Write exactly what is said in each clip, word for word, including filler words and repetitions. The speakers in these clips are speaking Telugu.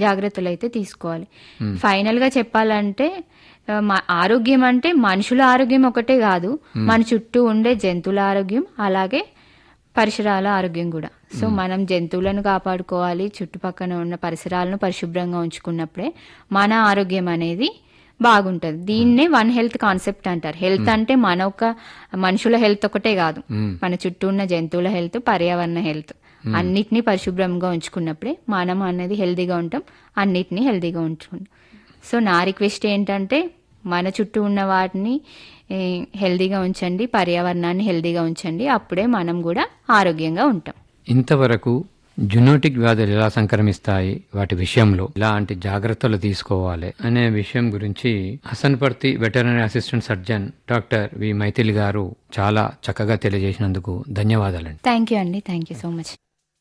జాగ్రత్తలు అయితే తీసుకోవాలి. ఫైనల్గా చెప్పాలంటే ఆరోగ్యం అంటే మనుషుల ఆరోగ్యం ఒకటే కాదు, మన చుట్టూ ఉండే జంతువుల ఆరోగ్యం అలాగే పరిసరాల ఆరోగ్యం కూడా. సో మనం జంతువులను కాపాడుకోవాలి, చుట్టుపక్కల ఉన్న పరిసరాలను పరిశుభ్రంగా ఉంచుకున్నప్పుడే మన ఆరోగ్యం అనేది బాగుంటది. దీన్నే వన్ హెల్త్ కాన్సెప్ట్ అంటారు. హెల్త్ అంటే మన ఒక మనుషుల హెల్త్ ఒకటే కాదు, మన చుట్టూ ఉన్న జంతువుల హెల్త్, పర్యావరణ హెల్త్ అన్నిటినీ పరిశుభ్రంగా ఉంచుకున్నప్పుడే మనం అనేది హెల్తీగా ఉంటాం, అన్నిటినీ హెల్తీగా ఉంచుకుంటాం. సో నా రిక్వెస్ట్ ఏంటంటే మన చుట్టూ ఉన్న వాటిని హెల్తీగా ఉంచండి, పర్యావరణాన్ని హెల్తీగా ఉంచండి, అప్పుడే మనం కూడా ఆరోగ్యంగా ఉంటాం. ఇంతవరకు జునోటిక్ వ్యాధులు ఎలా సంక్రమిస్తాయి, వాటి విషయంలో ఎలాంటి జాగ్రత్తలు తీసుకోవాలి అనే విషయం గురించి Hasanparthy veterinary assistant surgeon doctor V Maithili గారు చాలా చక్కగా తెలియజేసినందుకు ధన్యవాదాలండి. థ్యాంక్ యూ అండి. Thank you so much.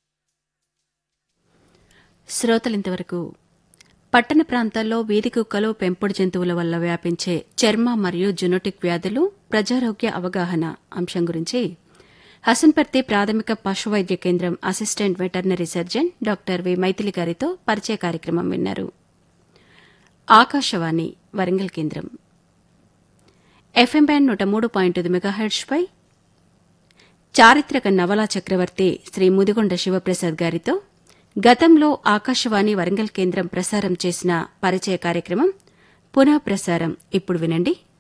శ్రోతలింతవరకు పట్టణ ప్రాంతాల్లో వీధి కుక్కలు, పెంపుడు జంతువుల వల్ల వ్యాపించే చర్మ మరియు జునోటిక్ వ్యాధులు, ప్రజారోగ్య అవగాహన అంశం గురించి హసన్పర్తి ప్రాథమిక పశు వైద్య కేంద్రం assistant veterinary surgeon doctor V Maithili గారితో పరిచయ కార్యక్రమం విన్నారు. ఆకాశవాణి వరంగల్ కేంద్రం ఎఫ్ఎం బ్యాండ్ నూట మూడు పాయింట్ ఐదు మెగాహెర్ట్జ్పై చారిత్రక నవలా చక్రవర్తి శ్రీ ముదిగొండ శివప్రసాద్ గారితో గతంలో ఆకాశవాణి వరంగల్ కేంద్రం ప్రసారం చేసిన పరిచయ కార్యక్రమం పునః ప్రసారం ఇప్పుడు వినండి.